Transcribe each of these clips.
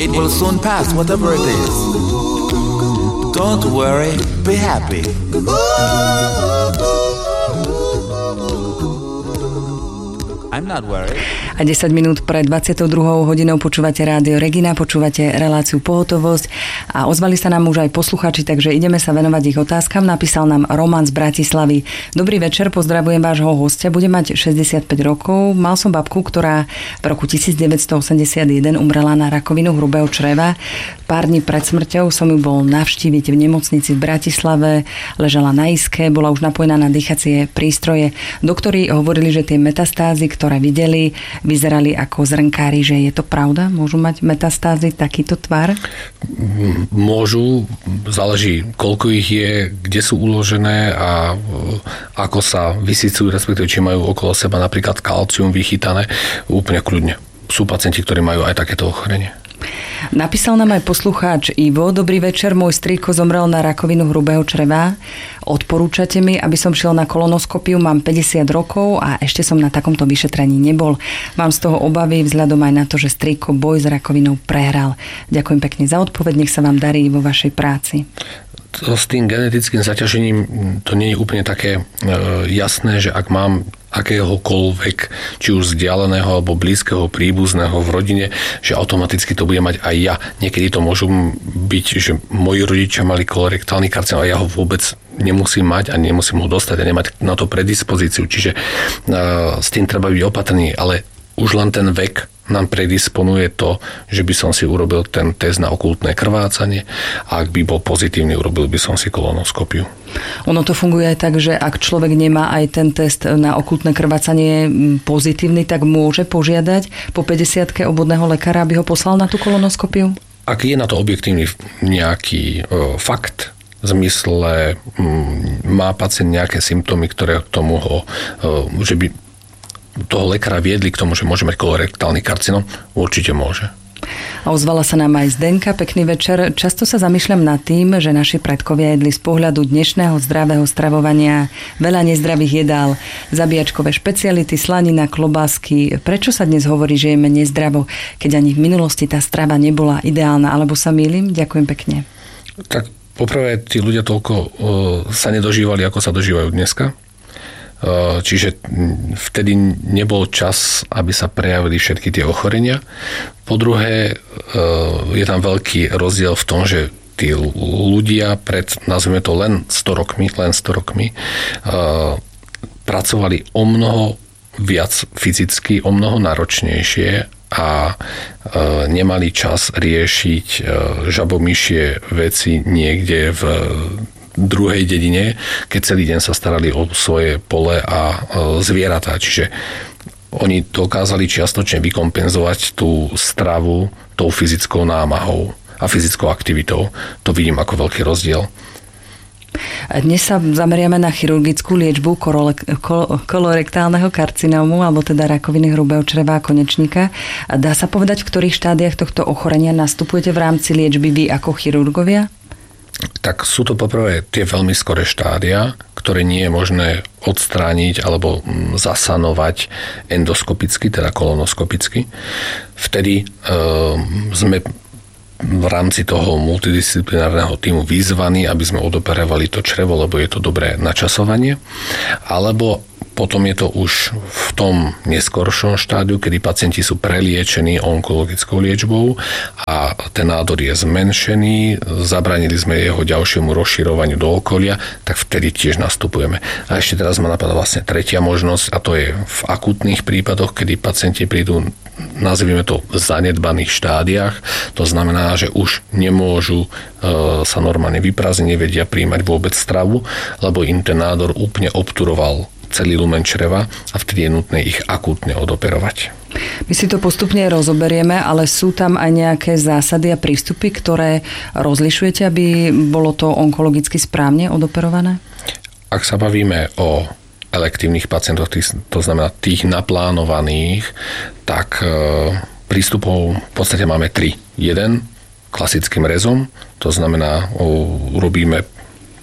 It will soon pass, whatever it is. Don't worry, be happy. I'm not worried. A 10 minút pred 22. hodinou počúvate Rádio Regina, počúvate reláciu Pohotovosť a ozvali sa nám už aj posluchači, takže ideme sa venovať ich otázkam. Napísal nám Roman z Bratislavy. Dobrý večer, pozdravujem vášho hostia. Bude mať 65 rokov. Mal som babku, ktorá v roku 1981 umrela na rakovinu hrubého čreva. Pár dní pred smrťou som ju bol navštíviť v nemocnici v Bratislave. Ležala na iske, bola už napojená na dýchacie prístroje. Doktori hovorili, že tie metastázy, ktoré videli, vyzerali ako zrnkári, že je to pravda? Môžu mať metastázy takýto tvar? Môžu, záleží koľko ich je, kde sú uložené a ako sa vysycujú, respektíve či majú okolo seba napríklad kalcium vychytané, úplne kľudne. Sú pacienti, ktorí majú aj takéto ochorenie. Napísal nám aj poslucháč Ivo. Dobrý večer, môj strýko zomrel na rakovinu hrubého čreva. Odporúčate mi, aby som šiel na kolonoskopiu, mám 50 rokov a ešte som na takomto vyšetrení nebol. Mám z toho obavy vzhľadom aj na to, že strýko boj s rakovinou prehral. Ďakujem pekne za odpoveď, nech sa vám darí vo vašej práci. S tým genetickým zaťažením to nie je úplne také jasné, že ak mám akéhokoľvek, či už vzdialeného alebo blízkeho príbuzného v rodine, že automaticky to bude mať aj ja. Niekedy to môžu byť, že moji rodičia mali kolorektálny karcinóm a ja ho vôbec nemusím mať a nemusím ho dostať a nemať na to predispozíciu. Čiže s tým treba byť opatrný, ale už len ten vek nám predisponuje to, že by som si urobil ten test na okultné krvácanie a ak by bol pozitívny, urobil by som si kolonoskopiu. Ono to funguje aj tak, že ak človek nemá aj ten test na okultné krvácanie pozitívny, tak môže požiadať po 50-ke obvodného lekára, aby ho poslal na tú kolonoskopiu? Ak je na to objektívny nejaký fakt, v zmysle má pacient nejaké symptómy, ktoré k tomu že by toho lekára viedli k tomu, že môže mať kolorektálny karcinóm, určite môže. A ozvala sa nám aj Zdenka. Pekný večer. Často sa zamýšľam nad tým, že naši predkovia jedli z pohľadu dnešného zdravého stravovania veľa nezdravých jedál, zabíjačkové špeciality, slanina, klobásky. Prečo sa dnes hovorí, že jeme nezdravo, keď ani v minulosti tá strava nebola ideálna? Alebo sa mýlim? Ďakujem pekne. Tak poprvé, tí ľudia toľko sa nedožívali, ako sa dožívajú dneska. Čiže vtedy nebol čas, aby sa prejavili všetky tie ochorenia. Po druhé, je tam veľký rozdiel v tom, že tí ľudia nazvime to len 100 rokmi, pracovali o mnoho viac fyzicky, o mnoho náročnejšie a nemali čas riešiť žabomyšie veci niekde v druhej dedine, keď celý deň sa starali o svoje pole a zvieratá. Čiže oni dokázali čiastočne vykompenzovať tú stravu tou fyzickou námahou a fyzickou aktivitou. To vidím ako veľký rozdiel. Dnes sa zameriame na chirurgickú liečbu kolorektálneho karcinómu, alebo teda rakoviny hrubého čreva a konečníka. Dá sa povedať, v ktorých štádiách tohto ochorenia nastupujete v rámci liečby vy ako chirurgovia? Tak sú to poprvé tie veľmi skoré štádia, ktoré nie je možné odstrániť alebo zasanovať endoskopicky, teda kolonoskopicky. Vtedy sme v rámci toho multidisciplinárneho tímu vyzvaní, aby sme odoperovali to črevo, lebo je to dobré načasovanie. Alebo potom je to už v tom neskoršom štádiu, kedy pacienti sú preliečení onkologickou liečbou a ten nádor je zmenšený, zabránili sme jeho ďalšiemu rozširovaniu do okolia, tak vtedy tiež nastupujeme. A ešte teraz ma napadá vlastne tretia možnosť a to je v akútnych prípadoch, kedy pacienti prídu, nazvime to v zanedbaných štádiách, to znamená, že už nemôžu sa normálne vyprázdniť, nevedia príjmať vôbec stravu, lebo im ten nádor úplne obturoval celý lumen čreva a vtedy je nutné ich akútne odoperovať. My si to postupne rozoberieme, ale sú tam aj nejaké zásady a prístupy, ktoré rozlišujete, aby bolo to onkologicky správne odoperované? Ak sa bavíme o elektívnych pacientoch, to znamená tých naplánovaných, tak prístupov v podstate máme 3. Jeden klasickým rezom, to znamená urobíme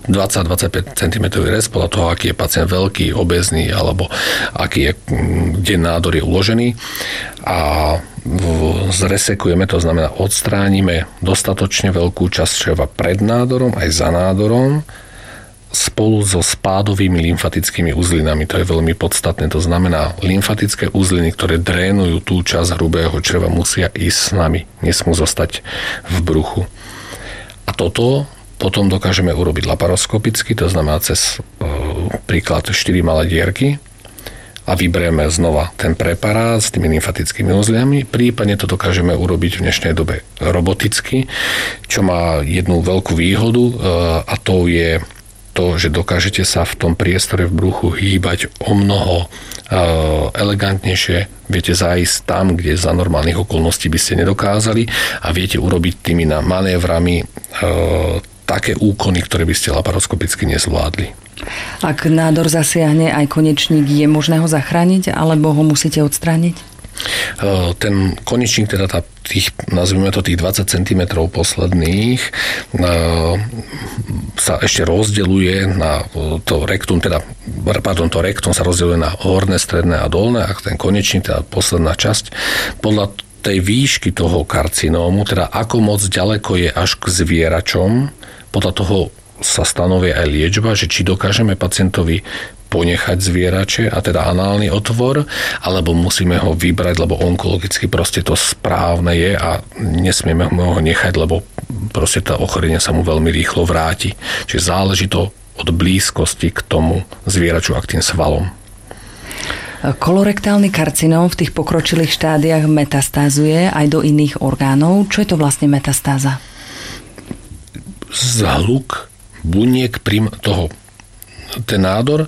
20-25 cm rez, podľa toho, aký je pacient veľký, obézny, alebo aký je, kde nádor je uložený. A zresekujeme, to znamená odstránime dostatočne veľkú časť čreva pred nádorom, aj za nádorom, spolu so spádovými lymfatickými uzlinami. To je veľmi podstatné. To znamená, lymfatické uzliny, ktoré drénujú tú časť hrubého čreva, musia ísť s nami. Nesmú zostať v bruchu. A toto potom dokážeme urobiť laparoskopicky, to znamená cez príklad 4 malé dierky a vyberieme znova ten preparát s tými lymfatickými uzlinami. Prípadne to dokážeme urobiť v dnešnej dobe roboticky, čo má jednu veľkú výhodu a to je to, že dokážete sa v tom priestore v bruchu hýbať o mnoho elegantnejšie. Viete zájsť tam, kde za normálnych okolností by ste nedokázali a viete urobiť tými manévrami také úkony, ktoré by ste laparoskopicky nezvládli. Ak nádor zasiahne aj konečník, je možné ho zachrániť alebo ho musíte odstrániť? Ten konečník, teda nazvime to tých 20 cm posledných, sa ešte rozdeľuje na to rektum, to rektum sa rozdeľuje na horné, stredné a dolné a ten konečník, teda posledná časť, podľa tej výšky toho karcinómu, teda ako moc ďaleko je až k zvieračom, podľa toho sa stanovuje aj liečba, že či dokážeme pacientovi ponechať zvierače a teda análny otvor, alebo musíme ho vybrať, lebo onkologicky proste to správne je a nesmieme ho nechať, lebo proste tá ochorenie sa mu veľmi rýchlo vráti. Čiže záleží to od blízkosti k tomu zvieraču a k tým svalom. Kolorektálny karcinóm v tých pokročilých štádiách metastázuje aj do iných orgánov. Čo je to vlastne metastáza? Zhluk buniek toho. Ten nádor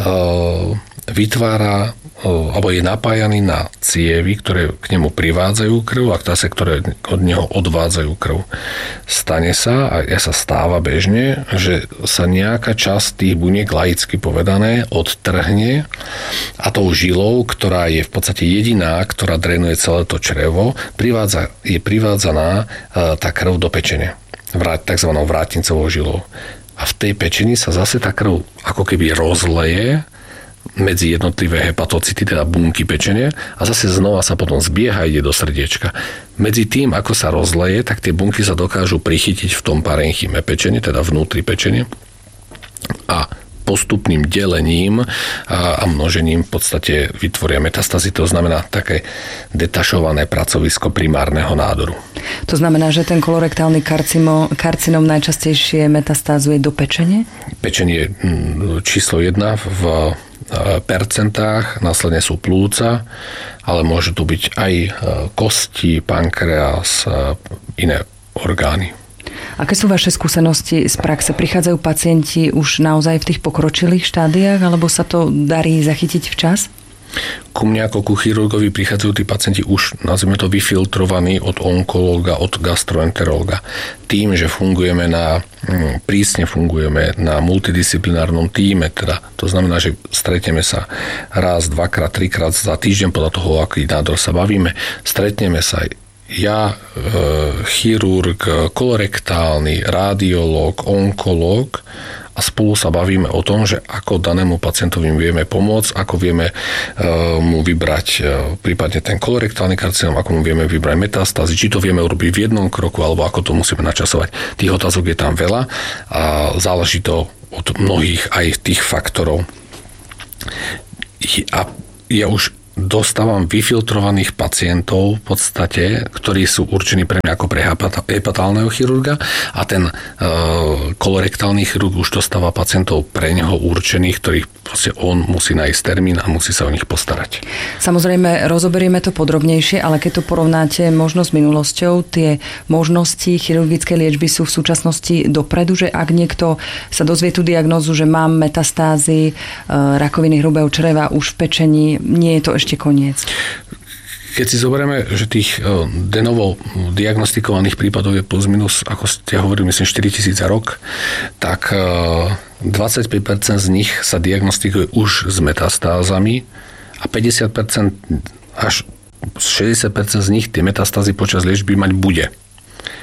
vytvára alebo je napájaný na cievy, ktoré k nemu privádzajú krv a ktoré od neho odvádzajú krv. Stane sa, a sa stáva bežne, že sa nejaká časť tých buniek, laicky povedané, odtrhne a tou žilou, ktorá je v podstate jediná, ktorá drenuje celé to črevo, je privádzaná tá krv do pečene. Takzvanou vrátnicovou žilou. A v tej pečeni sa zase tá krv ako keby rozleje medzi jednotlivé hepatocity, teda bunky pečene a zase znova sa potom zbieha a ide do srdiečka. Medzi tým, ako sa rozleje, tak tie bunky sa dokážu prichytiť v tom parenchyme pečene, teda vnútri pečene a postupným delením a množením v podstate vytvoria metastázy, to znamená také detašované pracovisko primárneho nádoru. To znamená, že ten kolorektálny karcinom najčastejšie metastázuje do pečene? Pečenie je číslo 1 v percentách, následne sú plúca, ale môže tu byť aj kosti, pankreas, iné orgány. Aké sú vaše skúsenosti z praxe? Prichádzajú pacienti už naozaj v tých pokročilých štádiách, alebo sa to darí zachytiť včas? Ku mne ako ku chirurgovi prichádzajú tí pacienti už, nazvime to, vyfiltrovaní od onkológa, od gastroenterológa. Tým, že prísne fungujeme na multidisciplinárnom tíme, teda to znamená, že stretneme sa raz, dvakrát, trikrát za týždeň podľa toho, aký nádor sa bavíme. Stretneme sa ja, chirurg, kolorektálny, radiológ, onkológ a spolu sa bavíme o tom, že ako danému pacientovi vieme pomôcť, ako vieme mu vybrať prípadne ten kolorektálny karcinóm, ako mu vieme vybrať metastázy, či to vieme urobiť v jednom kroku, alebo ako to musíme načasovať. Tých otázok je tam veľa a záleží to od mnohých aj tých faktorov. A ja už dostávam vyfiltrovaných pacientov v podstate, ktorí sú určení pre mňa ako pre hepatálneho chirurga a ten kolorektálny chirurg už dostáva pacientov pre neho určených, ktorých proste on musí nájsť termín a musí sa o nich postarať. Samozrejme, rozoberieme to podrobnejšie, ale keď to porovnáte možno s minulosťou, tie možnosti chirurgickej liečby sú v súčasnosti dopredu, že ak niekto sa dozvie tú diagnózu, že mám metastázy rakoviny hrubého čreva už v pečení, nie je to ešte koniec. Keď si zoberieme, že tých de novo diagnostikovaných prípadov je plus minus, ako ste hovorili, myslím 4 000 za rok, tak 25% z nich sa diagnostikuje už s metastázami a 50% až 60% z nich tie metastázy počas liečby mať bude.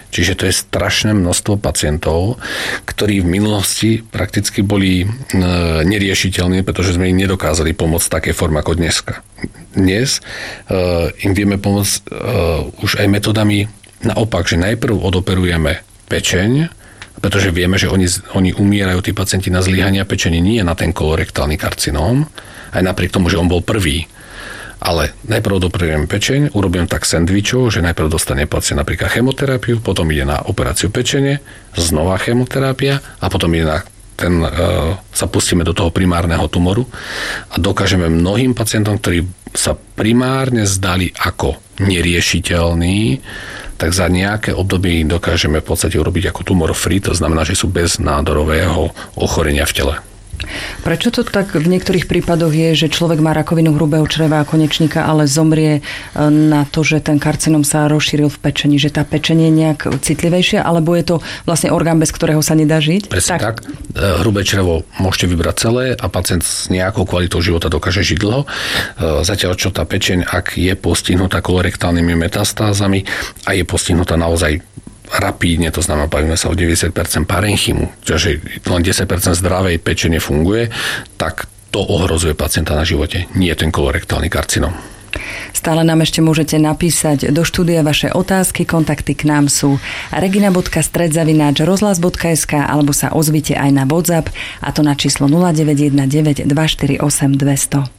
Čiže to je strašné množstvo pacientov, ktorí v minulosti prakticky boli neriešiteľní, pretože sme im nedokázali pomôcť v takej forme ako dneska. Dnes im vieme pomôcť už aj metodami naopak, že najprv odoperujeme pečeň, pretože vieme, že oni umierajú, tí pacienti, na zlyhania pečene, nie na ten kolorektálny karcinóm, aj napriek tomu, že on bol prvý. Ale najprv odoperujem pečeň, urobím tak sendvičov, že najprv dostane pacient napríklad chemoterapiu, potom ide na operáciu pečene, znova chemoterapia a potom ide na sa pustíme do toho primárneho tumoru a dokážeme mnohým pacientom, ktorí sa primárne zdali ako neriešiteľní, tak za nejaké obdobie dokážeme v podstate urobiť ako tumor free, to znamená, že sú bez nádorového ochorenia v tele. Prečo to tak v niektorých prípadoch je, že človek má rakovinu hrubého čreva a konečníka, ale zomrie na to, že ten karcinom sa rozšíril v pečeni, že tá pečenie je nejak citlivejšia, alebo je to vlastne orgán, bez ktorého sa nedá žiť? Presne tak. Hrubé črevo môžete vybrať celé a pacient s nejakou kvalitou života dokáže žiť dlho. Zatiaľ, čo tá pečeň, ak je postihnutá kolorektálnymi metastázami a je postihnutá naozaj rapídne, to znamená, bavíme sa o 90% parenchymu, čiže len 10% zdravej pečene funguje, tak to ohrozuje pacienta na živote, nie ten kolorektálny karcinom. Stále nám ešte môžete napísať do štúdia vaše otázky, kontakty k nám sú regina.stred@rozhlas.sk alebo sa ozvite aj na WhatsApp, a to na číslo 0919 248 200.